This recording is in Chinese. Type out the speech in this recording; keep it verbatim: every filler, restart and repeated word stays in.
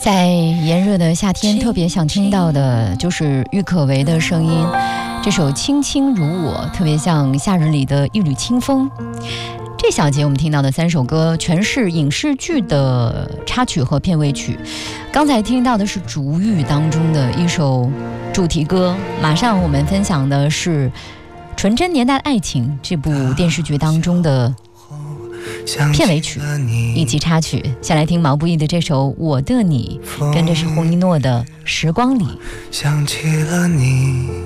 在炎热的夏天，特别想听到的就是郁可唯的声音。这首《轻轻如我》特别像夏日里的一缕清风。这小节我们听到的三首歌全是影视剧的插曲和片尾曲。刚才听到的是《逐玉》当中的一首主题歌，马上我们分享的是《纯真年代的爱情》这部电视剧当中的片尾曲以及插曲。先来听毛不易的这首《我的你》，跟着是洪一诺的《时光里》。 想起了你，